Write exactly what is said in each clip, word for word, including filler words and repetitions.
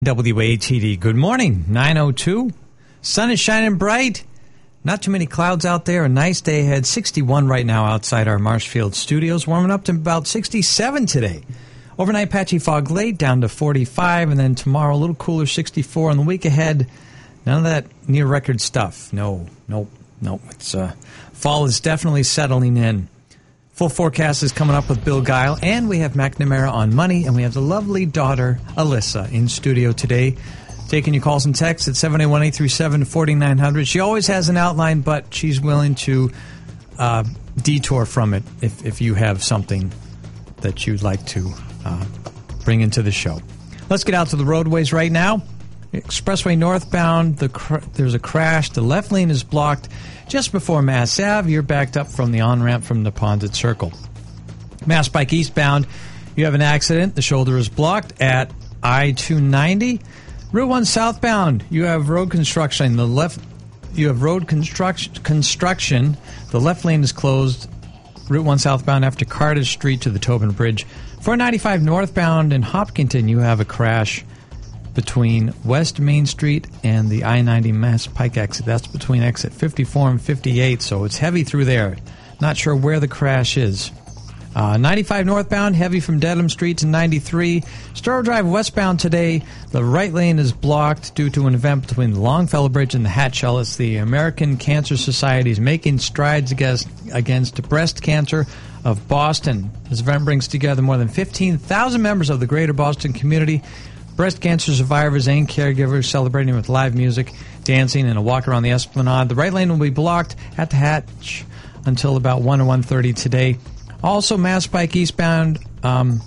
W A T D. Good morning, nine oh two. Sun is shining bright. Not too many clouds out there. A nice day ahead. sixty-one right now outside our Marshfield studios. Warming up to about sixty-seven today. Overnight patchy fog late, down to forty-five. And then tomorrow a little cooler, sixty-four. On the week ahead, none of that near record stuff. No, no, no. It's uh, fall is definitely settling in. Full forecast is coming up with Bill Guile, and we have McNamara on money, and we have the lovely daughter, Alyssa, in studio today, taking your calls and texts at seven eight one, eight three seven, four nine zero zero. She always has an outline, but she's willing to uh, detour from it if, if you have something that you'd like to uh, bring into the show. Let's get out to the roadways right now. Expressway northbound, the cr- there's a crash. The left lane is blocked just before Mass Ave. You're backed up from the on-ramp from the Pondit Circle. Mass Pike eastbound, you have an accident. The shoulder is blocked at I two ninety. Route one southbound, you have road construction. The left, you have road construction. Construction. The left lane is closed. Route one southbound after Carter Street to the Tobin Bridge. four ninety-five northbound in Hopkinton, you have a crash between West Main Street and the I ninety Mass Pike exit. That's between exit fifty-four and fifty-eight, so it's heavy through there. Not sure where the crash is. Uh, ninety-five northbound, heavy from Dedham Street to ninety-three. Storrow Drive westbound today, the right lane is blocked due to an event between the Longfellow Bridge and the Hatchell. It's the American Cancer Society is making strides against, against breast cancer of Boston. This event brings together more than fifteen thousand members of the greater Boston community, breast cancer survivors and caregivers, celebrating with live music, dancing, and a walk around the Esplanade. The right lane will be blocked at the Hatch until about one or one thirty today. Also, Mass Pike eastbound, um,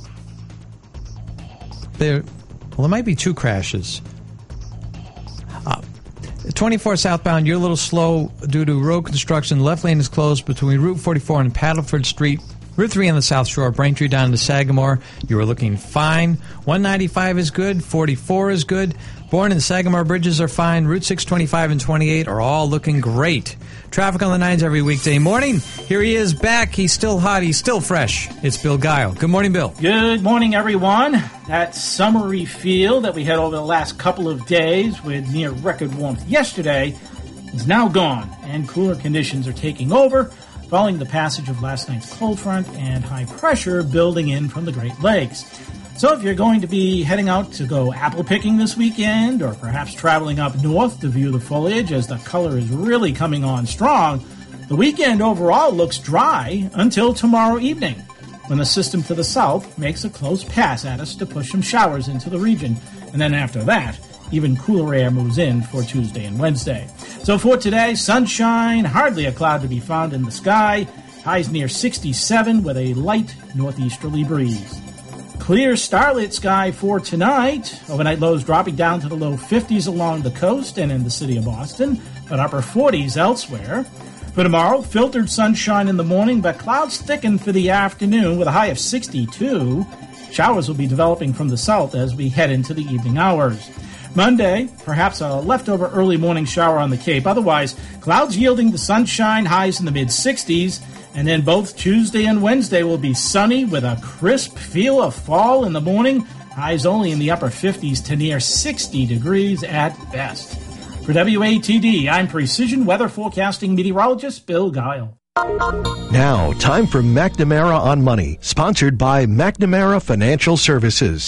there, well, there might be two crashes. Uh, twenty-four southbound, you're a little slow due to road construction. The left lane is closed between Route forty-four and Paddleford Street. Route three on the South Shore, Braintree down to Sagamore, you are looking fine. one ninety-five is good, forty-four is good. Bourne and Sagamore bridges are fine. Route six, twenty-five, and twenty-eight are all looking great. Traffic on the nines every weekday morning. Here he is back. He's still hot. He's still fresh. It's Bill Guile. Good morning, Bill. Good morning, everyone. That summery feel that we had over the last couple of days with near record warmth yesterday is now gone, and cooler conditions are taking over, following the passage of last night's cold front and high pressure building in from the Great Lakes. So if you're going to be heading out to go apple picking this weekend, or perhaps traveling up north to view the foliage as the color is really coming on strong, the weekend overall looks dry until tomorrow evening, when the system to the south makes a close pass at us to push some showers into the region. And then after that, even cooler air moves in for Tuesday and Wednesday. So for today, sunshine, hardly a cloud to be found in the sky. Highs near sixty-seven with a light northeasterly breeze. Clear starlit sky for tonight. Overnight lows dropping down to the low fifties along the coast and in the city of Boston, but upper forties elsewhere. For tomorrow, filtered sunshine in the morning, but clouds thicken for the afternoon with a high of sixty-two. Showers will be developing from the south as we head into the evening hours. Monday, perhaps a leftover early morning shower on the Cape. Otherwise, clouds yielding to sunshine, highs in the mid-sixties. And then both Tuesday and Wednesday will be sunny with a crisp feel of fall in the morning. Highs only in the upper fifties to near sixty degrees at best. For W A T D, I'm Precision Weather Forecasting Meteorologist Bill Guile. Now, time for McNamara on Money, sponsored by McNamara Financial Services.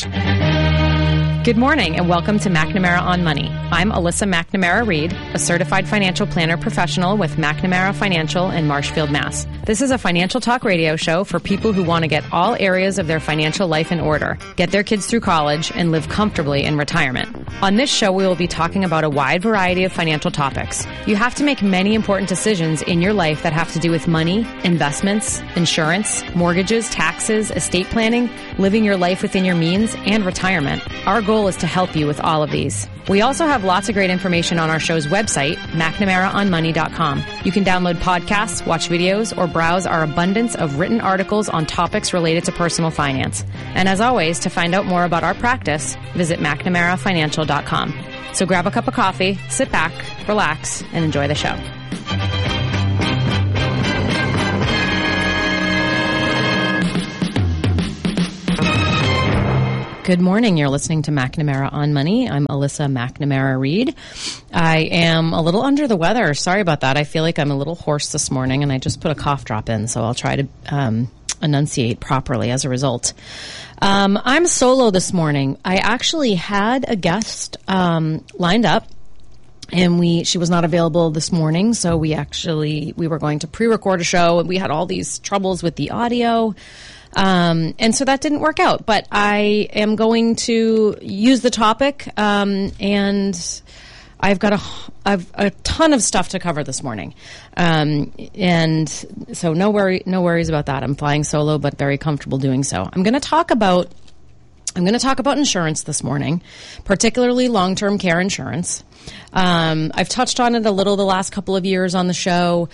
Good morning and welcome to McNamara on Money. I'm Alyssa McNamara-Reed, a certified financial planner professional with McNamara Financial in Marshfield, Mass. This is a financial talk radio show for people who want to get all areas of their financial life in order, get their kids through college, and live comfortably in retirement. On this show, we will be talking about a wide variety of financial topics. You have to make many important decisions in your life that have to do with money, investments, insurance, mortgages, taxes, estate planning, living your life within your means, and retirement. Our goal is to help you with all of these. We also have lots of great information on our show's website, McNamara on Money dot com. You can download podcasts, watch videos, or browse our abundance of written articles on topics related to personal finance. And as always, to find out more about our practice, visit McNamara Financial dot com. So grab a cup of coffee, sit back, relax, and enjoy the show. Good morning. You're listening to McNamara on Money. I'm Alyssa McNamara Reed. I am a little under the weather. Sorry about that. I feel like I'm a little hoarse this morning, and I just put a cough drop in, so I'll try to um, enunciate properly as a result. Um, I'm solo this morning. I actually had a guest um, lined up, and we she was not available this morning, so we actually we were going to pre-record a show, and we had all these troubles with the audio. Um, and so that didn't work out, but I am going to use the topic, um, and I've got a, I've a ton of stuff to cover this morning. Um, and so no worry, no worries about that. I'm flying solo, but very comfortable doing so. I'm going to talk about, I'm going to talk about insurance this morning, particularly long-term care insurance. Um, I've touched on it a little the last couple of years on the show.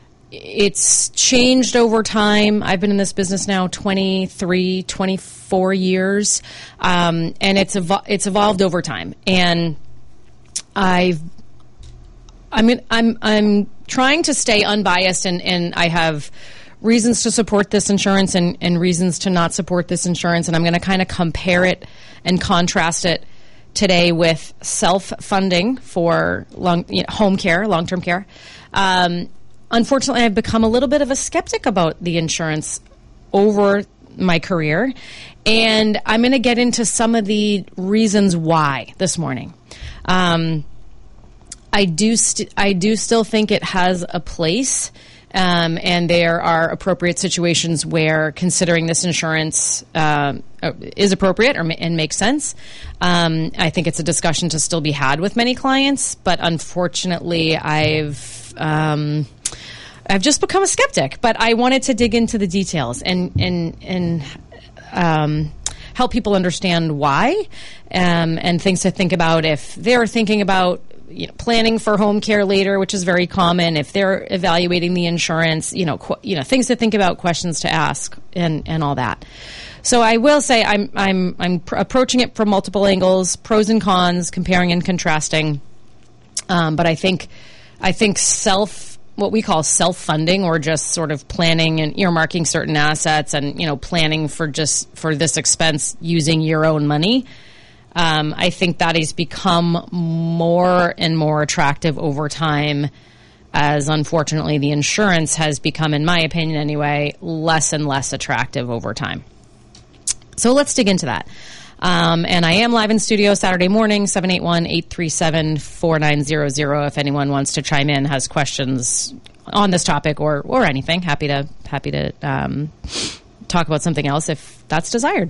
It's changed over time. I've been in this business now twenty-three, twenty-four years, um, and it's evo- it's evolved over time. And I've I'm I'm I'm trying to stay unbiased, and, and I have reasons to support this insurance and, and reasons to not support this insurance, and I'm going to kind of compare it and contrast it today with self-funding for long you know, home care, long-term care. Um, Unfortunately, I've become a little bit of a skeptic about the insurance over my career, and I'm going to get into some of the reasons why this morning. Um, I do st- I do still think it has a place, um, and there are appropriate situations where considering this insurance uh, is appropriate or ma- and makes sense. Um, I think it's a discussion to still be had with many clients, but unfortunately, I've um, I've just become a skeptic, but I wanted to dig into the details and and and um, help people understand why, um, and things to think about if they're thinking about you know, planning for home care later, which is very common. If they're evaluating the insurance, you know, qu- you know, things to think about, questions to ask, and and all that. So I will say I'm I'm I'm pr- approaching it from multiple angles, pros and cons, comparing and contrasting. Um, but I think I think self. what we call self-funding, or just sort of planning and earmarking certain assets and, you know, planning for just for this expense using your own money. Um, I think that has become more and more attractive over time, as unfortunately the insurance has become, in my opinion anyway, less and less attractive over time. So let's dig into that. Um, and I am live in studio Saturday morning, seven eight one, eight three seven, four nine zero zero. If anyone wants to chime in, has questions on this topic or, or anything, happy to happy to um, talk about something else if that's desired.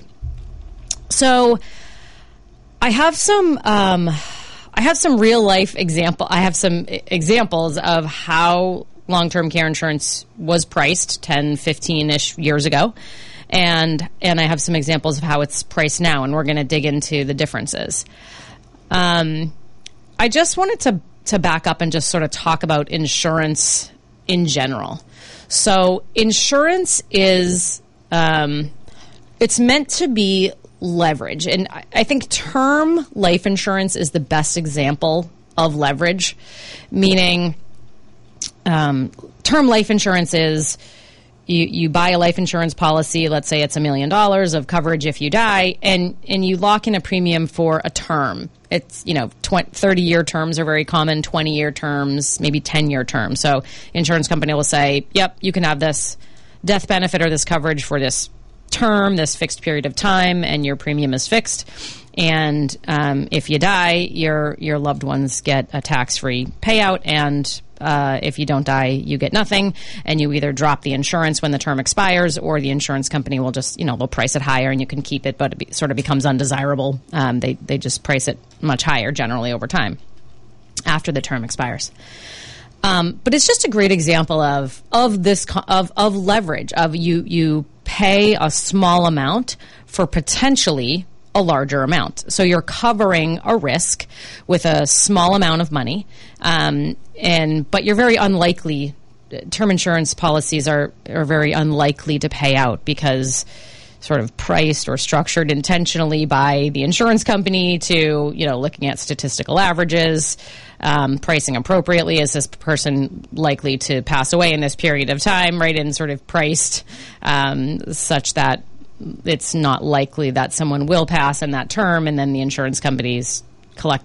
So I have some um, I have some real life example. I have some examples of how long-term care insurance was priced ten, fifteen-ish years ago. And and I have some examples of how it's priced now, and we're going to dig into the differences. Um, I just wanted to, to back up and just sort of talk about insurance in general. So insurance is, um, it's meant to be leverage. And I, I think term life insurance is the best example of leverage, meaning um, term life insurance is... You you buy a life insurance policy, let's say it's a million dollars of coverage if you die, and, and you lock in a premium for a term. It's, you know, twenty, thirty-year terms are very common, twenty-year terms, maybe ten-year terms. So insurance company will say, yep, you can have this death benefit or this coverage for this term, this fixed period of time, and your premium is fixed. And um, if you die, your your loved ones get a tax-free payout, and Uh, if you don't die, you get nothing, and you either drop the insurance when the term expires, or the insurance company will just, you know, they'll price it higher and you can keep it, but it be, sort of becomes undesirable. Um, they, they just price it much higher generally over time after the term expires. Um, but it's just a great example of, of this, of, of leverage, of you, you pay a small amount for potentially a larger amount. So you're covering a risk with a small amount of money, um, and but you're very unlikely. Term insurance policies are are very unlikely to pay out because sort of priced or structured intentionally by the insurance company to, you know, looking at statistical averages, um, pricing appropriately. Is this person likely to pass away in this period of time, right? And sort of priced um, such that it's not likely that someone will pass in that term, and then the insurance companies collect